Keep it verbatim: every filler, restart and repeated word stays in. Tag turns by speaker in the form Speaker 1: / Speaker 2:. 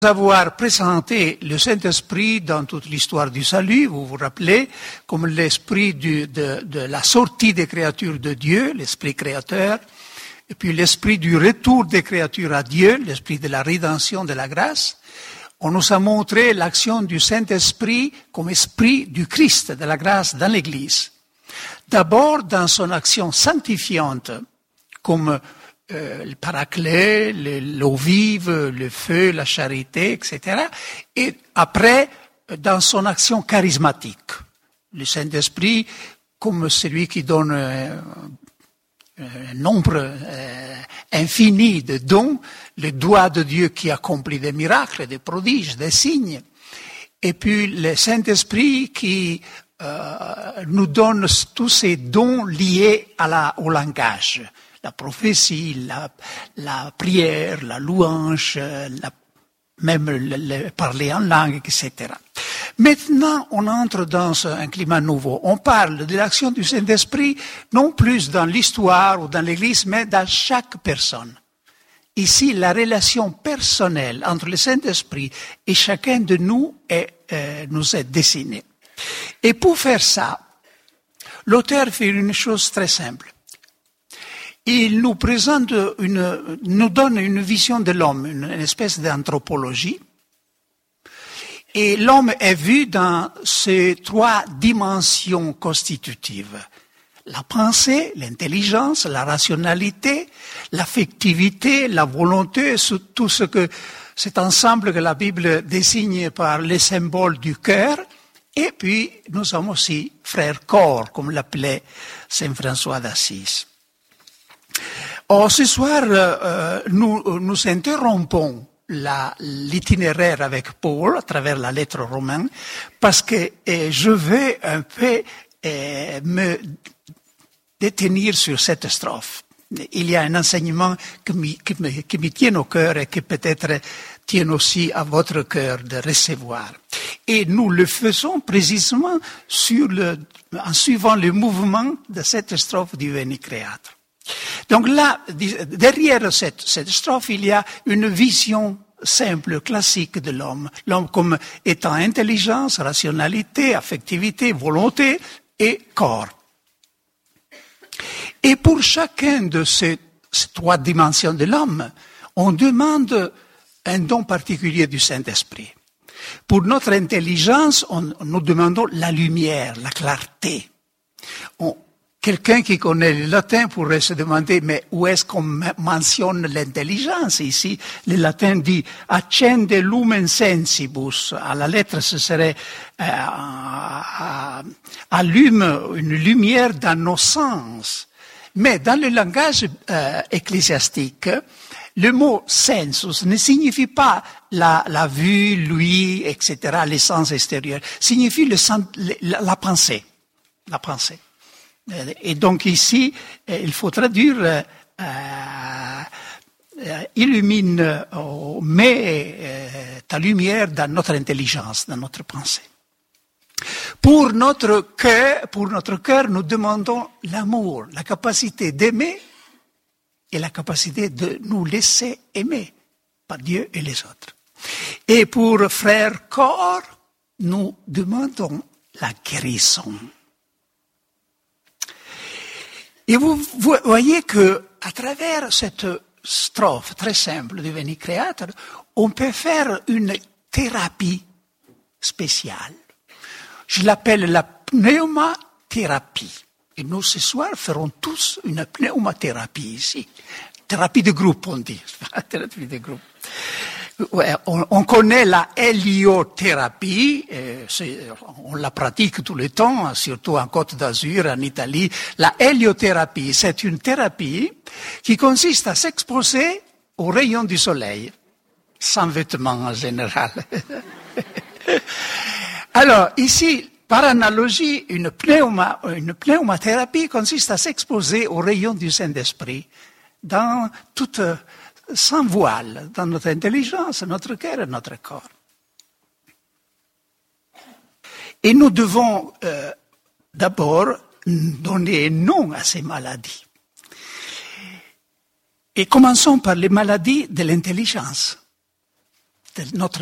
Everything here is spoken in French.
Speaker 1: avoir présenté le Saint-Esprit dans toute l'histoire du salut, vous vous rappelez, comme l'esprit du, de, de la sortie des créatures de Dieu, l'esprit créateur, et puis l'esprit du retour des créatures à Dieu, l'esprit de la rédemption de la grâce. On nous a montré l'action du Saint-Esprit comme esprit du Christ, de la grâce dans l'Église. D'abord dans son action sanctifiante, comme Euh, le paraclet, le, l'eau vive, le feu, la charité, et cetera. Et après, dans son action charismatique, le Saint-Esprit comme celui qui donne euh, un nombre euh, infini de dons, le doigt de Dieu qui accomplit des miracles, des prodiges, des signes, et puis le Saint-Esprit qui euh, nous donne tous ces dons liés à la, au langage. La prophétie, la, la prière, la louange, la, même le, le parler en langue, et cetera. Maintenant, on entre dans un climat nouveau. On parle de l'action du Saint-Esprit, non plus dans l'histoire ou dans l'Église, mais dans chaque personne. Ici, la relation personnelle entre le Saint-Esprit et chacun de nous est, euh, nous est dessinée. Et pour faire ça, l'auteur fait une chose très simple. Il nous présente une, nous donne une vision de l'homme, une, une espèce d'anthropologie. Et l'homme est vu dans ces trois dimensions constitutives. La pensée, l'intelligence, la rationalité, l'affectivité, la volonté, tout ce que, cet ensemble que la Bible désigne par les symboles du cœur. Et puis, nous sommes aussi frères corps, comme l'appelait Saint François d'Assise. Or, ce soir, euh, nous, nous interrompons la, l'itinéraire avec Paul à travers la lettre romaine parce que eh, je vais un peu eh, me détenir sur cette strophe. Il y a un enseignement qui me, qui me, qui me tient au cœur et qui peut-être tient aussi à votre cœur de recevoir. Et nous le faisons précisément sur le, en suivant le mouvement de cette strophe du Veni Creator. Donc là, derrière cette, cette strophe, il y a une vision simple, classique de l'homme. L'homme comme étant intelligence, rationalité, affectivité, volonté et corps. Et pour chacun de ces, ces trois dimensions de l'homme, on demande un don particulier du Saint-Esprit. Pour notre intelligence, on, nous demandons la lumière, la clarté. On, Quelqu'un qui connaît le latin pourrait se demander, mais où est-ce qu'on mentionne l'intelligence ici? Le latin dit « accende lumen sensibus ». À la lettre, ce serait euh, « allume une lumière dans nos sens ». Mais dans le langage euh, ecclésiastique, le mot « sensus » ne signifie pas la, la vue, l'ouïe, et cetera, les sens extérieurs. Signifie le, la, la pensée. La pensée. Et donc ici, il faut traduire euh, euh, illumine, euh, mets euh, ta lumière dans notre intelligence, dans notre pensée. Pour notre cœur, pour notre cœur, nous demandons l'amour, la capacité d'aimer et la capacité de nous laisser aimer par Dieu et les autres. Et pour frère corps, nous demandons la guérison. Et vous, vous voyez que, à travers cette strophe très simple du Veni Creator, on peut faire une thérapie spéciale. Je l'appelle la pneumathérapie. Et nous, ce soir, ferons tous une pneumathérapie ici. Thérapie de groupe, on dit. Thérapie de groupe. Ouais, on, on connaît la héliothérapie, euh, on la pratique tout le temps, surtout en Côte d'Azur, en Italie. La héliothérapie, c'est une thérapie qui consiste à s'exposer aux rayons du soleil, sans vêtements en général. Alors, ici, par analogie, une, pneuma, une pneumathérapie consiste à s'exposer aux rayons du Saint-Esprit dans toute... sans voile, dans notre intelligence, notre cœur et notre corps. Et nous devons euh, d'abord donner un nom à ces maladies. Et commençons par les maladies de l'intelligence. de notre